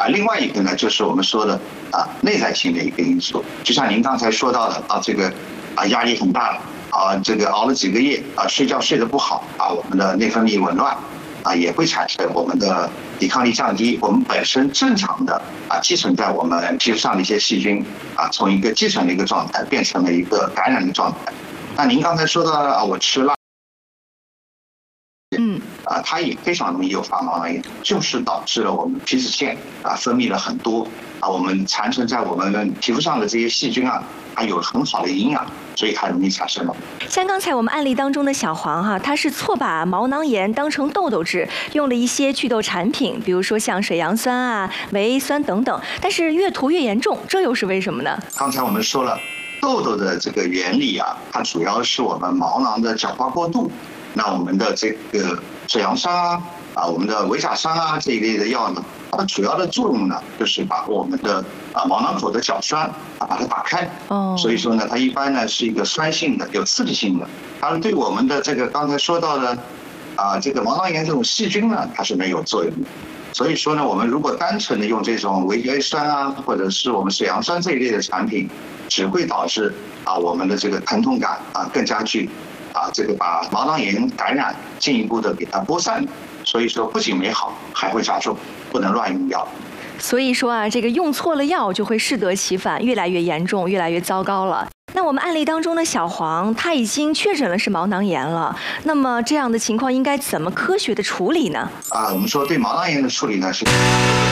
另外一个呢，就是我们说的内在性的一个因素，就像您刚才说到的这个压力很大这个熬了几个夜睡觉睡得不好我们的内分泌紊乱也会产生我们的抵抗力降低，我们本身正常的寄存在我们皮肤上的一些细菌从一个寄存的一个状态变成了一个感染的状态。那您刚才说到我吃辣。它也非常容易诱发毛囊炎，就是导致了我们皮脂腺分泌了很多我们残存在我们皮肤上的这些细菌它有很好的营养，所以它容易产生了。 像刚才我们案例当中的小黄他是错把毛囊炎当成痘痘治，用了一些祛痘产品，比如说像水杨酸维 A 酸等等，但是越涂越严重，这又是为什么呢？ 刚才我们说了，痘痘的这个原理它主要是我们毛囊的角化过度。那我们的这个水杨酸我们的维甲酸这一类的药呢，它的主要的作用呢，就是把我们的毛囊口的角栓把它打开。所以说呢，它一般呢是一个酸性的、有刺激性的，它对我们的这个刚才说到的这个毛囊炎这种细菌呢，它是没有作用的。所以说呢，我们如果单纯的用这种维 A 酸或者是我们水杨酸这一类的产品，只会导致我们的这个疼痛感更加剧。这个把毛囊炎感染进一步的给它播散，所以说不仅没好，还会加重，不能乱用药。 所以说这个用错了药就会适得其反，越来越严重，越来越糟糕了。那我们案例当中的小黄，他已经确诊了是毛囊炎了，那么这样的情况应该怎么科学的处理呢？ 我们说对毛囊炎的处理呢是。